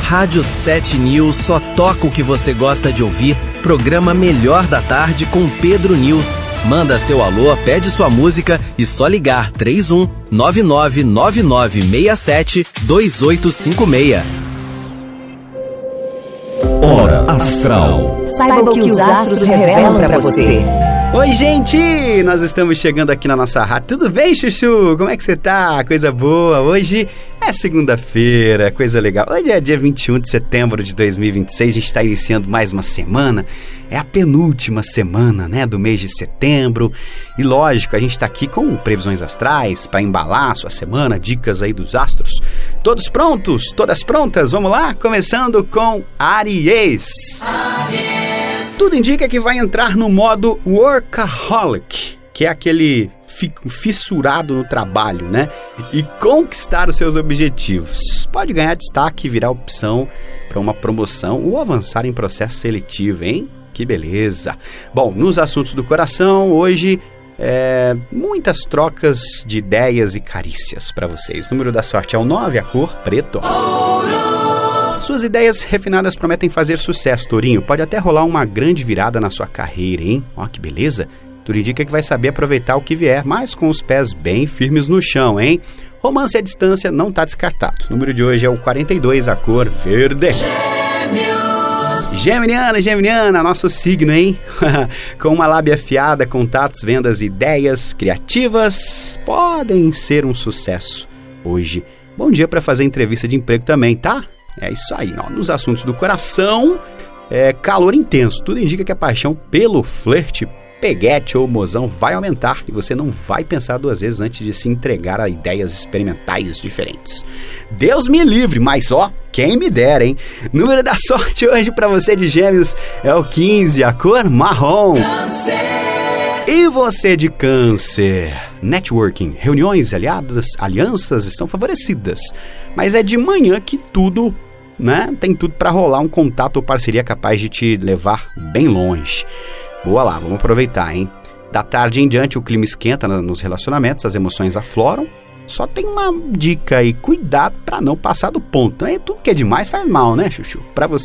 Rádio 7 News só toca o que você gosta de ouvir. Programa Melhor da Tarde com Pedro News. Manda seu alô, pede sua música e só ligar 3199972856. Hora Astral. Saiba o que os astros revelam pra você. Oi, gente! Nós estamos chegando aqui na nossa rádio. Tudo bem, Chuchu? Como é que você tá? Coisa boa. Hoje é segunda-feira, coisa legal. Hoje é dia 21 de setembro de 2026. A gente está iniciando mais uma semana. É a penúltima semana, né, do mês de setembro. E lógico, a gente está aqui com previsões astrais para embalar a sua semana, dicas aí dos astros. Todos prontos? Todas prontas? Vamos lá? Começando com Áries. Tudo indica que vai entrar no modo workaholic, que é aquele fissurado no trabalho, né? E conquistar os seus objetivos. Pode ganhar destaque e virar opção para uma promoção ou avançar em processo seletivo, hein? Que beleza! Bom, nos assuntos do coração, hoje, muitas trocas de ideias e carícias para vocês. O número da sorte é o 9, a cor preto. Suas ideias refinadas prometem fazer sucesso, Tourinho. Pode até rolar uma grande virada na sua carreira, hein? Ó, que beleza! Tudo indica que vai saber aproveitar o que vier, mas com os pés bem firmes no chão, hein? Romance à distância não tá descartado. O número de hoje é o 42, a cor verde. Geminiana, nosso signo, hein? Com uma lábia afiada, contatos, vendas, ideias criativas podem ser um sucesso hoje. Bom dia para fazer entrevista de emprego também, tá? É isso aí, ó. Nos assuntos do coração, calor intenso. Tudo indica que a paixão pelo flerte, peguete ou mozão vai aumentar e você não vai pensar duas vezes antes de se entregar a ideias experimentais diferentes. Deus me livre, mas ó, quem me dera, hein? Número da sorte hoje para você de Gêmeos é o 15, a cor marrom. E você de Câncer? Networking, reuniões, alianças estão favorecidas. Mas é de manhã que tudo, né? Tem tudo para rolar um contato ou parceria capaz de te levar bem longe. Boa lá, vamos aproveitar, hein? Da tarde em diante o clima esquenta nos relacionamentos, as emoções afloram. Só tem uma dica aí, cuidado para não passar do ponto. Tudo que é demais faz mal, né, Chuchu? Para você